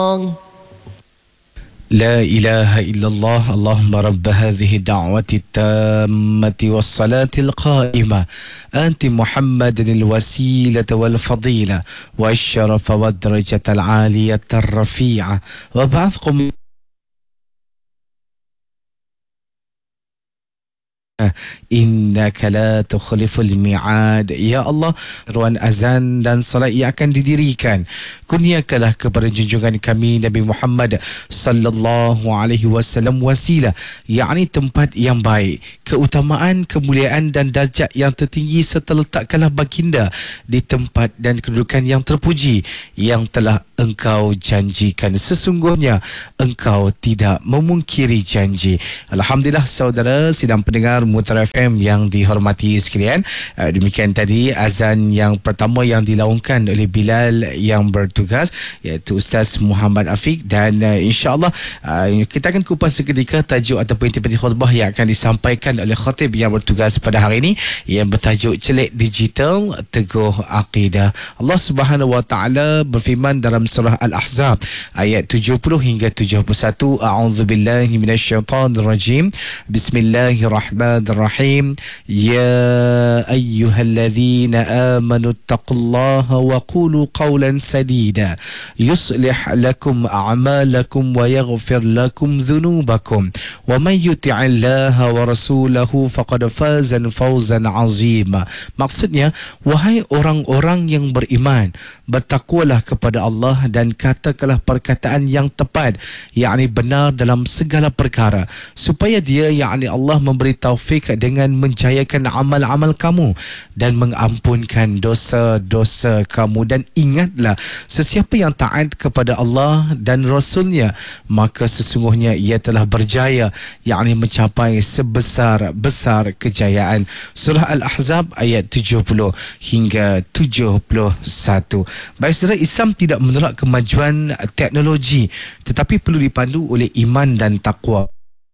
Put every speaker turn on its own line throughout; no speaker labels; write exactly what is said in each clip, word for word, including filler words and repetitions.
لا إله إلا الله اللهم رب هذه الدعوة التامة والصلاة القائمة أنت محمد الوسيلة والفضيلة والشرف والدرجة العالية الرفيعة وبعثكم innaka la tukhliful mi'ad. Ya Allah, ruan azan dan salat yang akan didirikan, kurniakanlah kepada junjungan kami Nabi Muhammad sallallahu alaihi wasallam wasilah, yakni tempat yang baik, keutamaan, kemuliaan dan darjat yang tertinggi, serta letakkanlah baginda di tempat dan kedudukan yang terpuji yang telah engkau janjikan. Sesungguhnya engkau tidak memungkiri janji. Alhamdulillah saudara sidang pendengar Mutar F M yang dihormati sekalian, uh, demikian tadi azan yang pertama yang dilaungkan oleh Bilal yang bertugas, iaitu Ustaz Muhammad Afiq, dan uh, insya-Allah uh, kita akan kupas seketika tajuk ataupun inti khutbah yang akan disampaikan oleh khatib yang bertugas pada hari ini yang bertajuk Celik Digital Teguh Akidah. Allah Subhanahu wa taala berfirman dalam surah Al-Ahzab ayat tujuh puluh hingga tujuh puluh satu, a'udzubillahi minasyaitonir rajim. Bismillahirrahmanirrahim. Ya ayyuhalladzina amanu taqullaha wa qulu qawlan sadida yuslih lakum a'malakum wa yaghfir lakum dhunubakum wa man yuti'illaha wa rasulahu faqad faza fawzan 'azima. Maksudnya, wahai orang-orang yang beriman, bertakwalah kepada Allah dan katakanlah perkataan yang tepat, yakni benar dalam segala perkara, supaya dia, yakni Allah, memberi taufik dengan menjayakan amal-amal kamu dan mengampunkan dosa-dosa kamu. Dan ingatlah, sesiapa yang taat kepada Allah dan Rasulnya, maka sesungguhnya ia telah berjaya, yakni mencapai sebesar-besar kejayaan. Surah Al-Ahzab ayat tujuh puluh hingga tujuh puluh satu. Baik saudara, Islam tidak menolak kemajuan teknologi, tetapi perlu dipandu oleh iman dan takwa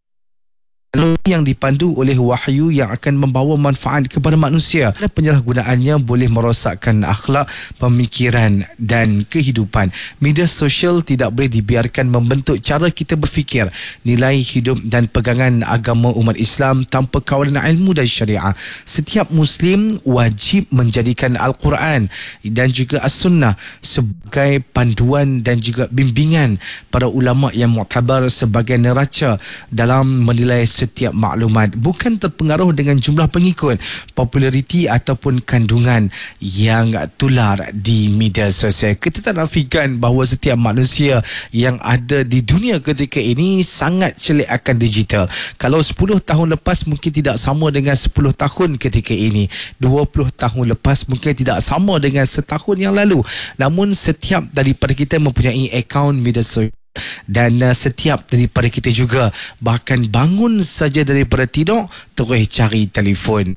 yang dipandu oleh wahyu yang akan membawa manfaat kepada manusia. Penyalahgunaannya boleh merosakkan akhlak, pemikiran dan kehidupan. Media sosial tidak boleh dibiarkan membentuk cara kita berfikir, nilai hidup dan pegangan agama umat Islam tanpa kawalan ilmu dan syariah. Setiap Muslim wajib menjadikan Al-Quran dan juga As-Sunnah sebagai panduan dan juga bimbingan para ulama yang muktabar sebagai neraca dalam menilai setiap maklumat, bukan terpengaruh dengan jumlah pengikut, populariti ataupun kandungan yang tular di media sosial. Kita tak nafikan bahawa setiap manusia yang ada di dunia ketika ini sangat celik akan digital. Kalau sepuluh tahun lepas mungkin tidak sama dengan sepuluh tahun ketika ini, dua puluh tahun lepas mungkin tidak sama dengan setahun yang lalu. Namun setiap daripada kita mempunyai akaun media sosial, dan uh, setiap daripada kita juga bahkan bangun saja daripada tidur terus cari telefon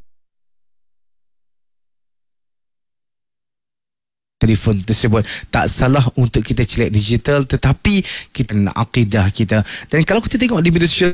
telefon tersebut. Tak salah untuk kita celik digital, tetapi kita nak akidah kita. Dan kalau kita tengok di media sosial,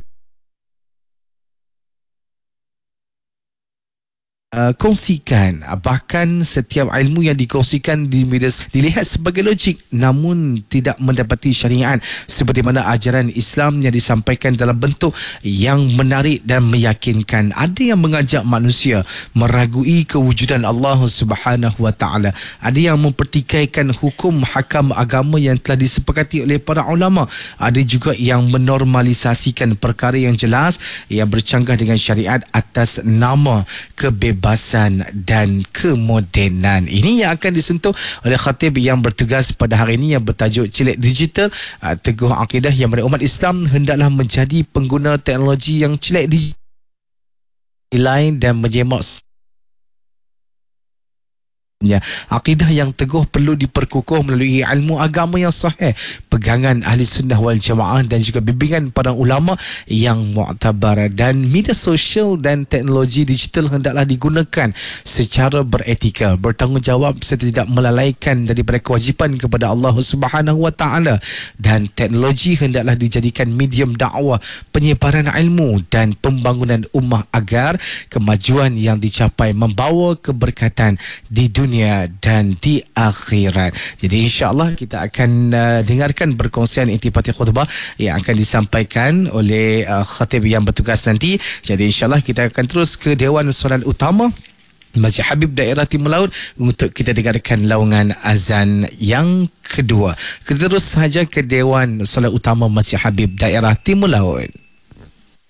Uh, kongsikan, bahkan setiap ilmu yang dikongsikan di media dilihat sebagai logik namun tidak mendapati syariat, seperti mana ajaran Islam yang disampaikan dalam bentuk yang menarik dan meyakinkan. Ada yang mengajak manusia meragui kewujudan Allah Subhanahu wa taala, ada yang mempertikaikan hukum hakam agama yang telah disepakati oleh para ulama, ada juga yang menormalisasikan perkara yang jelas yang bercanggah dengan syariat atas nama kebebasan dan kemodenan. Ini yang akan disentuh oleh khatib yang bertugas pada hari ini yang bertajuk Celik Digital uh, Teguh Akidah, yang mana umat Islam hendaklah menjadi pengguna teknologi yang celik digital lain dan menyemak. Akidah yang teguh perlu diperkukuh melalui ilmu agama yang sahih, pegangan ahli sunnah wal jamaah dan juga bimbingan para ulama yang muktabar. Dan media sosial dan teknologi digital hendaklah digunakan secara beretika, bertanggungjawab serta tidak melalaikan daripada kewajipan kepada Allah Subhanahu wa taala. Dan teknologi hendaklah dijadikan medium dakwah, penyebaran ilmu dan pembangunan ummah agar kemajuan yang dicapai membawa keberkatan di dunia dunia dan di akhirat. Jadi insya-Allah kita akan uh, dengarkan perkongsian intipati khutbah yang akan disampaikan oleh uh, khatib yang bertugas nanti. Jadi insya-Allah kita akan terus ke Dewan Solat Utama Masjid Habib Daerah Timur Laut untuk kita dengarkan laungan azan yang kedua. Kita terus sahaja ke Dewan Solat Utama Masjid Habib Daerah Timur Laut.